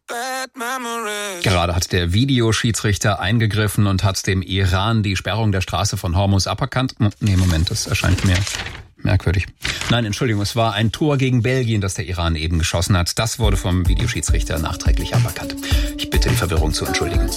Gerade hat der Videoschiedsrichter eingegriffen und hat dem Iran die Sperrung der Straße von Hormuz aberkannt. Nee, Moment, das erscheint mir merkwürdig. Nein, Entschuldigung, es war ein Tor gegen Belgien, das der Iran eben geschossen hat. Das wurde vom Videoschiedsrichter nachträglich aberkannt. Ich bitte die Verwirrung zu entschuldigen.